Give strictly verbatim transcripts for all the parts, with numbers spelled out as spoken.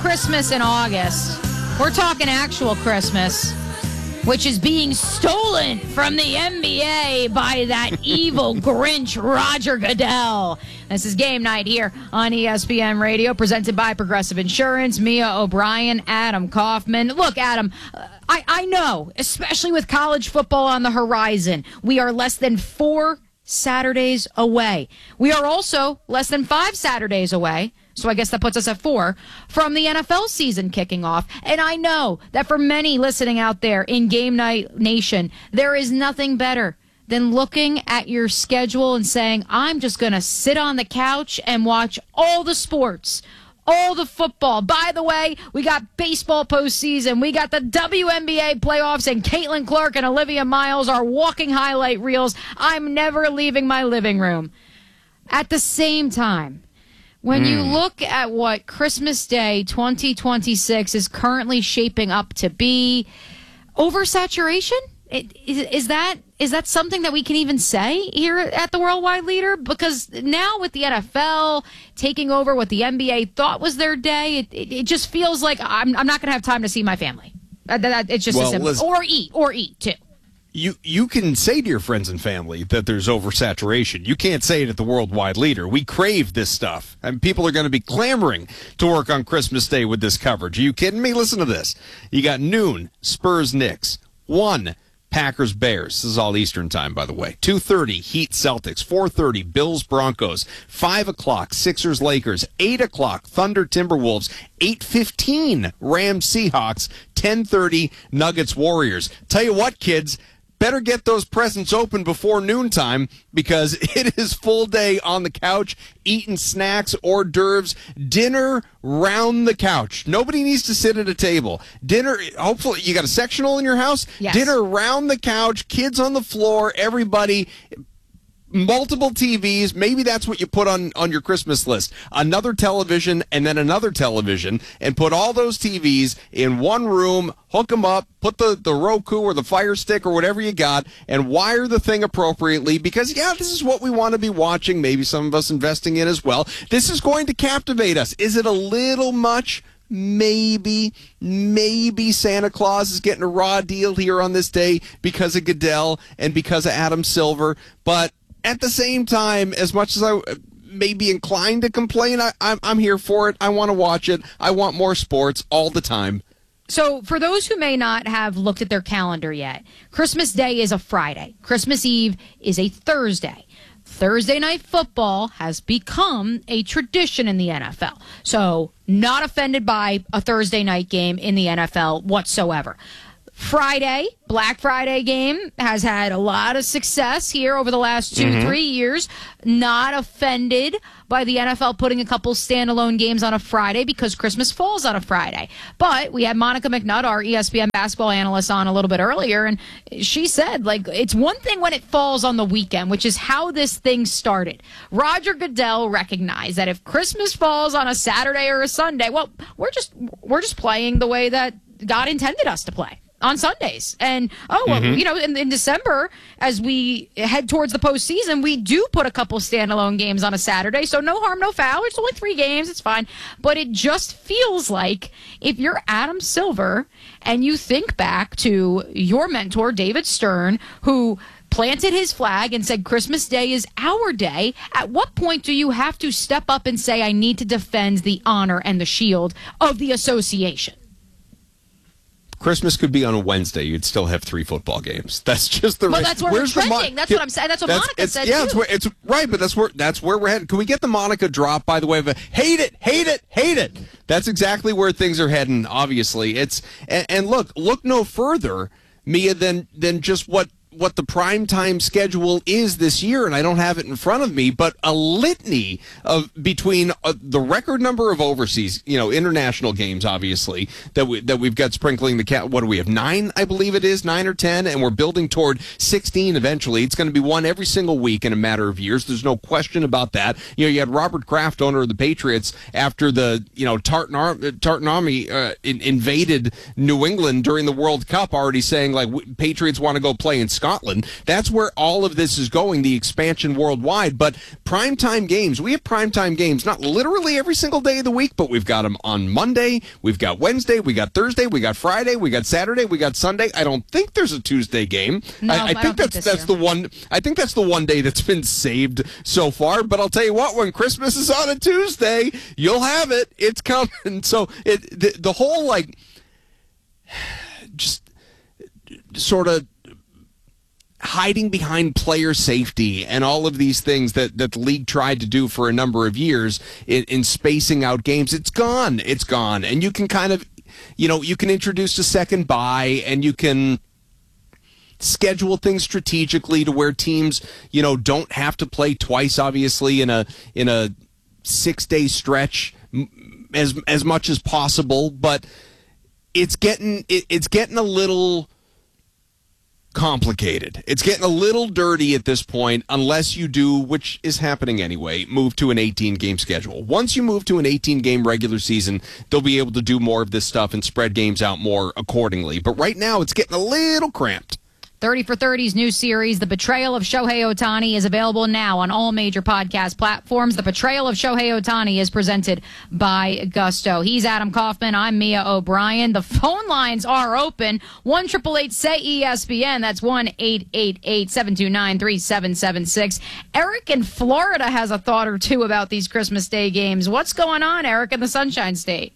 Christmas in August. We're talking actual Christmas, which is being stolen from the N B A by that evil Grinch, Roger Goodell. This is Game Night here on E S P N Radio, presented by Progressive Insurance. Mia O'Brien, Adam Kaufman. Look, Adam, I, I know, especially with college football on the horizon, we are less than four Saturdays away. We are also less than five Saturdays away, so I guess that puts us at four, from the N F L season kicking off. And I know that for many listening out there in Game Night Nation, there is nothing better than looking at your schedule and saying, I'm just going to sit on the couch and watch all the sports, all the football. By the way, we got baseball postseason. We got the W N B A playoffs, and Caitlin Clark and Olivia Miles are walking highlight reels. I'm never leaving my living room. At the same time, when mm. you look at what Christmas Day twenty twenty-six is currently shaping up to be, oversaturation? It, is, is that is that something that we can even say here at the Worldwide Leader? Because now with the N F L taking over what the N B A thought was their day, it, it, it just feels like I'm, I'm not going to have time to see my family. Uh, that, it's just well, as simple. Liz, or eat, or eat, too. You you can say to your friends and family that there's oversaturation. You can't say it at the Worldwide Leader. We crave this stuff, and people are going to be clamoring to work on Christmas Day with this coverage. Are you kidding me? Listen to this. You got noon, Spurs Knicks. one, Packers Bears. This is all Eastern time, by the way. two thirty, Heat Celtics. four thirty, Bills Broncos. five o'clock, Sixers Lakers. eight o'clock, Thunder Timberwolves. eight fifteen, Rams Seahawks. ten thirty, Nuggets Warriors. Tell you what, kids, better get those presents open before noontime, because it is full day on the couch, eating snacks, hors d'oeuvres, dinner round the couch. Nobody needs to sit at a table. Dinner, hopefully, you got a sectional in your house? Yes. Dinner round the couch, kids on the floor, everybody, multiple T Vs. Maybe that's what you put on, on your Christmas list. Another television and then another television, and put all those T Vs in one room, hook them up, put the, the Roku or the Fire Stick or whatever you got, and wire the thing appropriately, because, yeah, this is what we want to be watching. Maybe some of us investing in as well. This is going to captivate us. Is it a little much? Maybe, maybe Santa Claus is getting a raw deal here on this day because of Goodell and because of Adam Silver, but at the same time, as much as I may be inclined to complain, I, I'm, I'm here for it. I want to watch it. I want more sports all the time. So for those who may not have looked at their calendar yet, Christmas Day is a Friday. Christmas Eve is a Thursday. Thursday Night Football has become a tradition in the N F L. So not offended by a Thursday night game in the N F L whatsoever. Friday, Black Friday game, has had a lot of success here over the last two, mm-hmm. three years. Not offended by the N F L putting a couple standalone games on a Friday because Christmas falls on a Friday. But we had Monica McNutt, our E S P N basketball analyst, on a little bit earlier, and she said, like, it's one thing when it falls on the weekend, which is how this thing started. Roger Goodell recognized that if Christmas falls on a Saturday or a Sunday, well, we're just we're just playing the way that God intended us to play. On Sundays. And, oh, well, mm-hmm. you know, in, in December, as we head towards the postseason, we do put a couple standalone games on a Saturday. So no harm, no foul. It's only three games. It's fine. But it just feels like if you're Adam Silver and you think back to your mentor, David Stern, who planted his flag and said Christmas Day is our day, at what point do you have to step up and say, I need to defend the honor and the shield of the association? Christmas could be on a Wednesday. You'd still have three football games. That's just the. Well, that's where Where's we're trending. Mon- that's what I'm saying. That's what that's, Monica said. Yeah, too. it's, where, it's right, but that's where that's where we're headed. Can we get the Monica drop? By the way, of a, hate it, hate it, hate it. That's exactly where things are heading. Obviously, it's and, and look, look no further, Mia, than than just what. what the primetime schedule is this year, and I don't have it in front of me, but a litany of between uh, the record number of overseas, you know, international games, obviously, that, we, that we've got sprinkling the cat. What do we have? Nine, I believe it is, nine or ten, and we're building toward sixteen eventually. It's going to be one every single week in a matter of years. There's no question about that. You know, you had Robert Kraft, owner of the Patriots, after the, you know, Tartan, Ar- Tartan Army uh, in, invaded New England during the World Cup, already saying, like, Patriots want to go play in Scotland. Scotland. That's where all of this is going, the expansion worldwide. But primetime games, we have primetime games, not literally every single day of the week, but we've got them on Monday, we've got Wednesday, we got Thursday, we got Friday, we got Saturday, we got Sunday. I don't think there's a Tuesday game. No, I, I, I think don't that's think that's year. the one. I think that's the one day that's been saved so far. But I'll tell you what, when Christmas is on a Tuesday, you'll have it. It's coming. So it the, the whole like just sort of hiding behind player safety and all of these things that, that the league tried to do for a number of years in, in spacing out games, it's gone. It's gone. And you can kind of, you know, you can introduce a second bye and you can schedule things strategically to where teams, you know, don't have to play twice, obviously, in a in a six-day stretch as as much as possible. But it's getting it, it's getting a little complicated. It's getting a little dirty at this point, unless you do, which is happening anyway, move to an eighteen-game schedule. Once you move to an eighteen-game regular season, they'll be able to do more of this stuff and spread games out more accordingly. But right now, it's getting a little cramped. thirty for thirty's new series, The Betrayal of Shohei Ohtani, is available now on all major podcast platforms. The Betrayal of Shohei Ohtani is presented by Gusto. He's Adam Kaufman. I'm Mia O'Brien. The phone lines are open. one eight eight eight S A Y E S P N. That's one eight eight eight seven two nine three seven seven six. Eric in Florida has a thought or two about these Christmas Day games. What's going on, Eric, in the Sunshine State?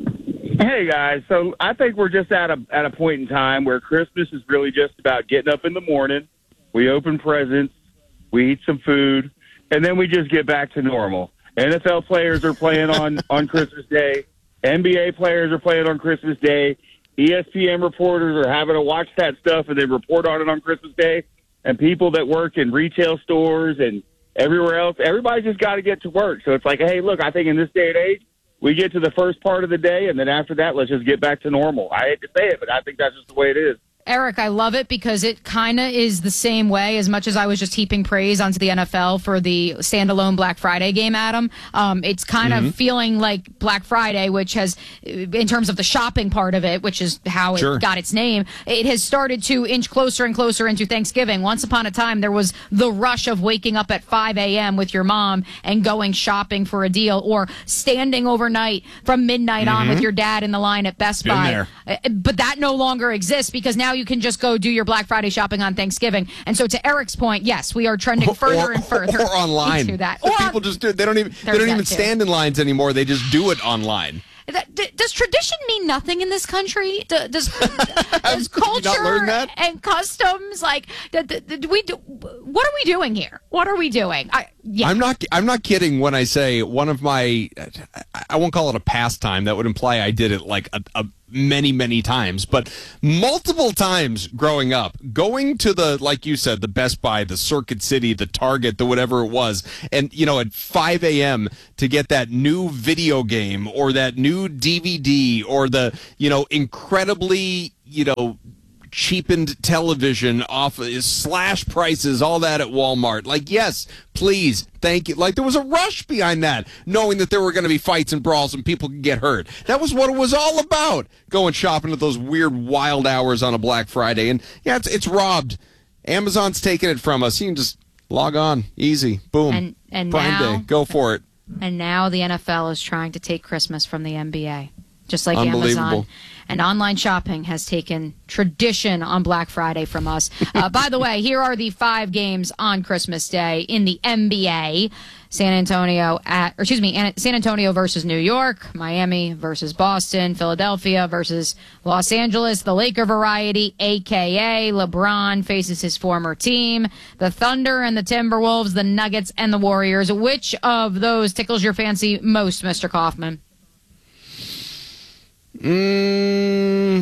Hey, guys. So I think we're just at a at a point in time where Christmas is really just about getting up in the morning, we open presents, we eat some food, and then we just get back to normal. N F L players are playing on, on Christmas Day. N B A players are playing on Christmas Day. E S P N reporters are having to watch that stuff, and they report on it on Christmas Day. And people that work in retail stores and everywhere else, everybody just got to get to work. So it's like, hey, look, I think in this day and age, we get to the first part of the day, and then after that, let's just get back to normal. I hate to say it, but I think that's just the way it is. Eric, I love it because it kind of is the same way. As much as I was just heaping praise onto the N F L for the standalone Black Friday game, Adam, um, it's kind mm-hmm. of feeling like Black Friday, which has, in terms of the shopping part of it, which is how it sure. got its name, it has started to inch closer and closer into Thanksgiving. Once upon a time, there was the rush of waking up at five a.m. with your mom and going shopping for a deal, or standing overnight from midnight mm-hmm. on with your dad in the line at Best Been Buy. there. But that no longer exists because now you can just go do your Black Friday shopping on Thanksgiving. And so to Eric's point, yes, we are trending further or, and further or online. into that. Or, or people just do it. They don't even they don't even stand in lines anymore. They just do it online. That, d- does tradition mean nothing in this country? D- does does culture and customs, like, d- d- d- we do, what are we doing here? What are we doing? I, yeah. I'm not. I'm not kidding when I say one of my. I won't call it a pastime. That would imply I did it like a, a many, many times, but multiple times growing up, going to the, like you said, the Best Buy, the Circuit City, the Target, the whatever it was, and, you know, at five a.m. to get that new video game or that new D V D or the, you know, incredibly, you know, cheapened television off slash prices, all that at Walmart. Like, yes, please, thank you. Like, there was a rush behind that, knowing that there were going to be fights and brawls and people could get hurt. That was what it was all about, going shopping at those weird, wild hours on a Black Friday. And yeah, it's, it's robbed. Amazon's taking it from us. You can just log on, easy, boom, and, and Prime now, Day, go for it. And now the N F L is trying to take Christmas from the N B A, just like Unbelievable. Amazon. And online shopping has taken tradition on Black Friday from us. Uh, by the way, here are the five games on Christmas Day in the N B A. San Antonio at, or excuse me, San Antonio versus New York, Miami versus Boston, Philadelphia versus Los Angeles, the Laker variety, a k a. LeBron faces his former team, the Thunder and the Timberwolves, the Nuggets and the Warriors. Which of those tickles your fancy most, Mister Kaufman? Mm.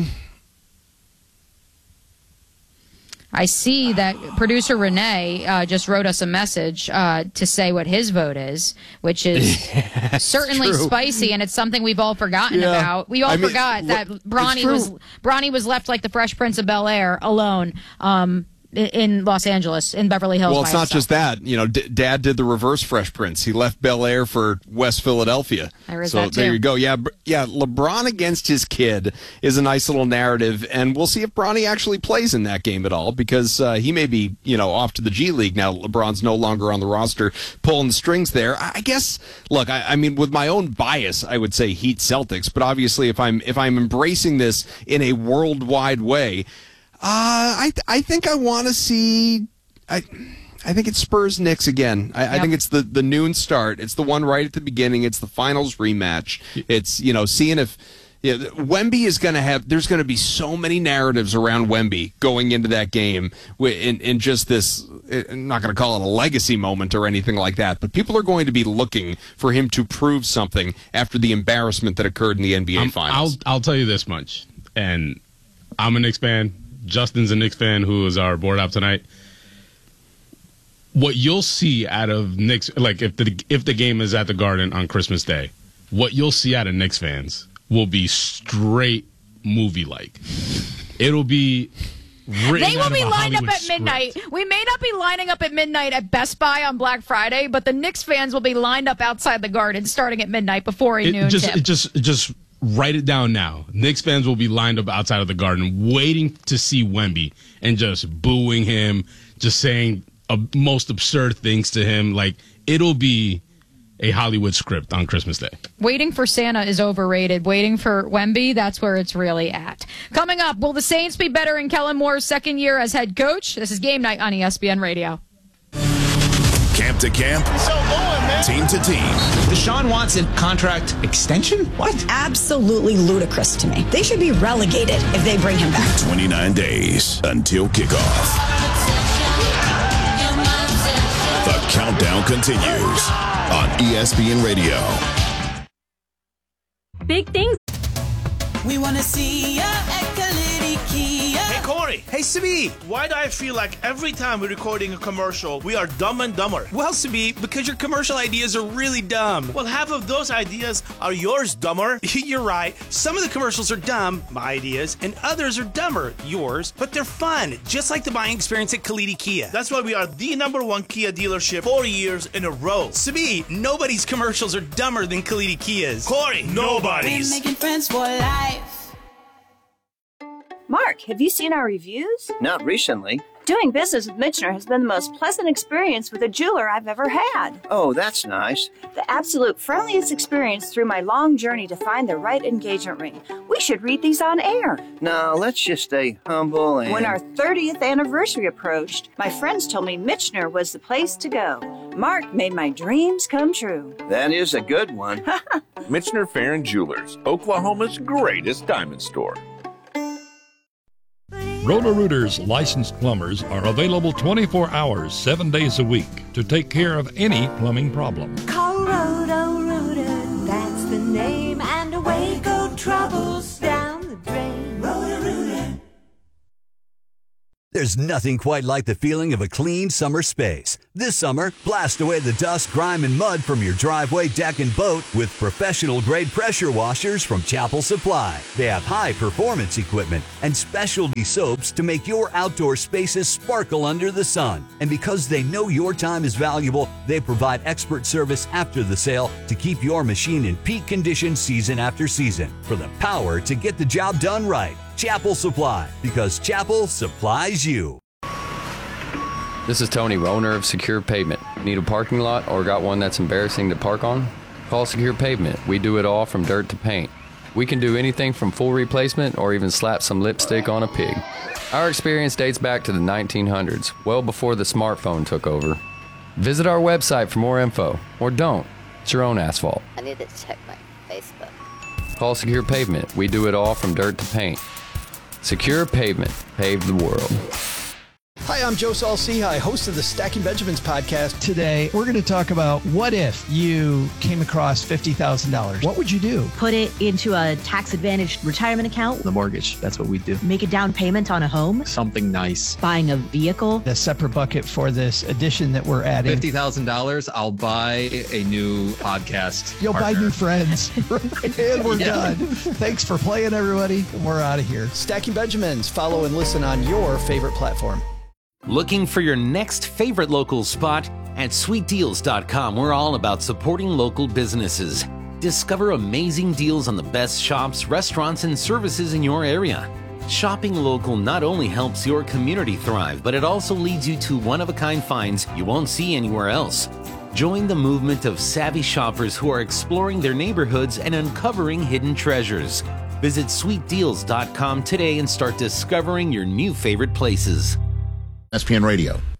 I see that producer Renee uh, just wrote us a message uh, to say what his vote is, which is yeah, certainly true. spicy, and it's something we've all forgotten yeah. about. We all I mean, forgot that Bronny true. was Bronny was left like the Fresh Prince of Bel-Air, alone. Um, in Los Angeles, in Beverly Hills. Well, it's not himself. just that. You know, D- Dad did the reverse Fresh Prince. He left Bel Air for West Philadelphia. I heard so that too. there you go. Yeah, yeah. LeBron against his kid is a nice little narrative, and we'll see if Bronny actually plays in that game at all, because uh, he may be, you know, off to the G League now. LeBron's no longer on the roster, pulling the strings there. I guess. Look, I, I mean, with my own bias, I would say Heat Celtics, but obviously, if I'm if I'm embracing this in a worldwide way. Uh, I th- I think I want to see. I I think it's Spurs Knicks again. I, yep. I think it's the, the noon start. It's the one right at the beginning. It's the finals rematch. It's, you know, seeing if yeah, Wemby is going to have. There's going to be so many narratives around Wemby going into that game, in in just this. I'm not going to call it a legacy moment or anything like that, but people are going to be looking for him to prove something after the embarrassment that occurred in the N B A I'm, finals. I'll I'll tell you this much, and I'm a Knicks fan. Justin's a Knicks fan who is our board op tonight. What you'll see out of Knicks, like if the if the game is at the Garden on Christmas Day, what you'll see out of Knicks fans will be straight movie-like. It'll be written They will out be of a lined Hollywood up at script. midnight. We may not be lining up at midnight at Best Buy on Black Friday, but the Knicks fans will be lined up outside the Garden starting at midnight before a It noon just, tip. it just, just write it down now. Knicks fans will be lined up outside of the Garden, waiting to see Wemby and just booing him, just saying uh, most absurd things to him. Like, it'll be a Hollywood script on Christmas Day. Waiting for Santa is overrated. Waiting for Wemby, that's where it's really at. Coming up, will the Saints be better in Kellen Moore's second year as head coach? This is Game Night on E S P N Radio. Camp to camp, so going, man. Team to team. Deshaun Watson contract extension? What? Absolutely ludicrous to me. They should be relegated if they bring him back. twenty-nine days until kickoff. The countdown continues on E S P N Radio. Big things. We want to see ya at Kalidi Kia. Hey, Corey. Hey, Sabi. Why do I feel like every time we're recording a commercial, we are dumb and dumber? Well, Sabi, because your commercial ideas are really dumb. Well, half of those ideas are yours, dumber. You're right. Some of the commercials are dumb, my ideas, and others are dumber, yours, but they're fun, just like the buying experience at Kalidi Kia. That's why we are the number one Kia dealership four years in a row. Sabi, nobody's commercials are dumber than Kalidi Kia's. Corey, nobody's. We're making friends for life. Mark, have you seen our reviews? Not recently. Doing business with Michener has been the most pleasant experience with a jeweler I've ever had. Oh, that's nice. The absolute friendliest experience through my long journey to find the right engagement ring. We should read these on air. No, let's just stay humble and... When our thirtieth anniversary approached, my friends told me Michener was the place to go. Mark made my dreams come true. That is a good one. Michener Fair and Jewelers, Oklahoma's greatest diamond store. Roto-Rooters licensed plumbers are available twenty-four hours, seven days a week to take care of any plumbing problem. Call Roto-Rooter, that's the name, and away go troubles down the drain. Roto-Rooter. There's nothing quite like the feeling of a clean summer space. This summer, blast away the dust, grime, and mud from your driveway, deck, and boat with professional-grade pressure washers from Chapel Supply. They have high-performance equipment and specialty soaps to make your outdoor spaces sparkle under the sun. And because they know your time is valuable, they provide expert service after the sale to keep your machine in peak condition season after season. For the power to get the job done right. Chapel Supply, because Chapel supplies you. This is Tony, owner of Secure Pavement. Need a parking lot or got one that's embarrassing to park on? Call Secure Pavement. We do it all from dirt to paint. We can do anything from full replacement or even slap some lipstick on a pig. Our experience dates back to the nineteen hundreds, well before the smartphone took over. Visit our website for more info, or don't. It's your own asphalt. I need to check my Facebook. Call Secure Pavement. We do it all from dirt to paint. Secure Pavement. Pave the world. Hi, I'm Joe Saul-Sehy, host of the Stacking Benjamins podcast. Today, we're going to talk about what if you came across fifty thousand dollars. What would you do? Put it into a tax-advantaged retirement account. The mortgage, that's what we do. Make a down payment on a home. Something nice. Buying a vehicle. A separate bucket for this addition that we're adding. fifty thousand dollars, I'll buy a new podcast You'll partner. buy new friends. And we're yeah. done. Thanks for playing, everybody. We're out of here. Stacking Benjamins. Follow and listen on your favorite platform. Looking for your next favorite local spot? At sweet deals dot com, we're all about supporting local businesses. Discover amazing deals on the best shops, restaurants, and services in your area. Shopping local not only helps your community thrive, but it also leads you to one-of-a-kind finds you won't see anywhere else. Join the movement of savvy shoppers who are exploring their neighborhoods and uncovering hidden treasures. Visit sweet deals dot com today and start discovering your new favorite places. E S P N Radio.